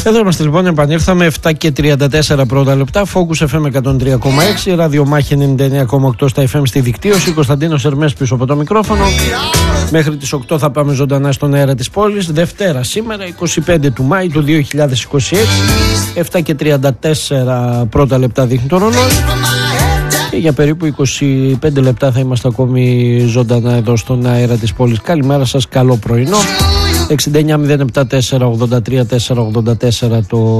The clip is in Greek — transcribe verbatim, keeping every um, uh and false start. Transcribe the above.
Εδώ είμαστε λοιπόν, επανήρθαμε επτά και τριάντα τέσσερα πρώτα λεπτά. Focus εφ εμ εκατόν τρία κόμμα έξι, ραδιομάχη ενενήντα εννέα κόμμα οκτώ στα εφ εμ στη δικτύωση. Κωνσταντίνος Ερμές πίσω από το μικρόφωνο. Μέχρι τις οκτώ θα πάμε ζωντανά στον αέρα της πόλης. Δευτέρα σήμερα, είκοσι πέντε του Μάη του δύο χιλιάδες είκοσι έξι. επτά και τριάντα τέσσερα πρώτα λεπτά δείχνει το ρολόι. Και για περίπου είκοσι πέντε λεπτά θα είμαστε ακόμη ζωντανά εδώ στον αέρα της πόλης. Καλημέρα σας, καλό πρωινό. εξήντα εννιά μηδέν επτά τέσσερα ογδόντα τρία τέσσερα ογδόντα τέσσερα το